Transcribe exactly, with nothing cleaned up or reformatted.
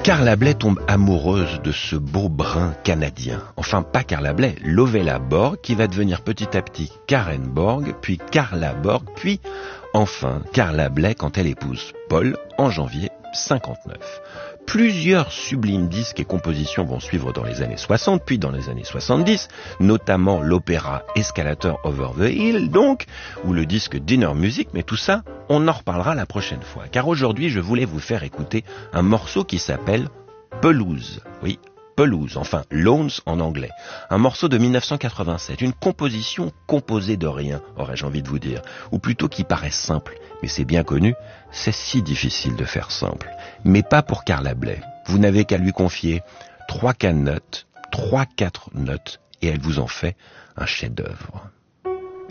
Carla Bley tombe amoureuse de ce beau brun canadien. Enfin, pas Carla Bley, Lovella Borg, qui va devenir petit à petit Karen Borg, puis Carla Borg, puis enfin Carla Bley quand elle épouse Paul en janvier cinquante-neuf. Plusieurs sublimes disques et compositions vont suivre dans les années soixante, puis dans les années soixante-dix, notamment l'opéra Escalator Over the Hill, donc, ou le disque Dinner Music, mais tout ça, on en reparlera la prochaine fois. Car aujourd'hui, je voulais vous faire écouter un morceau qui s'appelle Pelouse. Oui, Pelouse, enfin Lawns en anglais. Un morceau de mille neuf cent quatre-vingt-sept, une composition composée de rien, aurais-je envie de vous dire, ou plutôt qui paraît simple, mais c'est bien connu, c'est si difficile de faire simple. Mais pas pour Carla Bley. Vous n'avez qu'à lui confier trois quatre notes, trois quatre notes, et elle vous en fait un chef-d'œuvre.